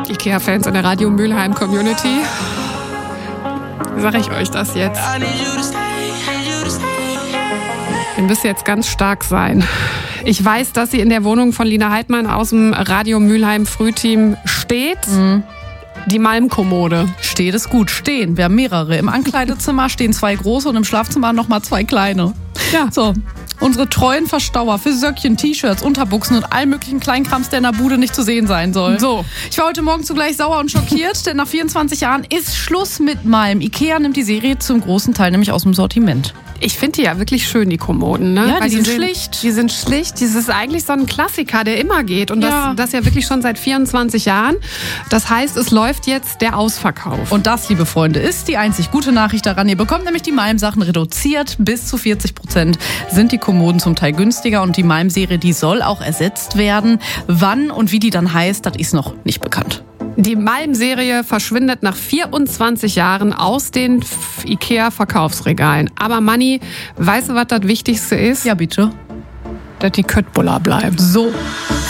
IKEA-Fans in der Radio Mülheim Community, sage ich euch das jetzt. Ihr müsst jetzt ganz stark sein. Ich weiß, dass sie in der Wohnung von Lina Heidmann aus dem Radio Mülheim Frühteam steht. Die Malmkommode. Steht es gut, stehen. Wir haben mehrere. Im Ankleidezimmer stehen 2 große und im Schlafzimmer nochmal 2 kleine. Ja. So. Unsere treuen Verstauer für Söckchen, T-Shirts, Unterbuchsen und allen möglichen Kleinkrams, der in der Bude nicht zu sehen sein soll. So. Ich war heute Morgen zugleich sauer und schockiert, denn nach 24 Jahren ist Schluss mit Malm. IKEA nimmt die Serie zum großen Teil nämlich aus dem Sortiment. Ich finde die ja wirklich schön, die Kommoden. Ne? Ja, Weil die sind schlicht. Die sind schlicht. Das ist eigentlich so ein Klassiker, der immer geht. Und das ja wirklich schon seit 24 Jahren. Das heißt, es läuft jetzt der Ausverkauf. Und das, liebe Freunde, ist die einzig gute Nachricht daran. Ihr bekommt nämlich die Malm-Sachen reduziert. Bis zu 40% sind die Kommoden zum Teil günstiger. Und die Malm-Serie, die soll auch ersetzt werden. Wann und wie die dann heißt, das ist noch nicht bekannt. Die Malm-Serie verschwindet nach 24 Jahren aus den IKEA-Verkaufsregalen. Aber Manni, weißt du, was das Wichtigste ist? Ja, bitte. Dass die Köttbullar bleiben. So.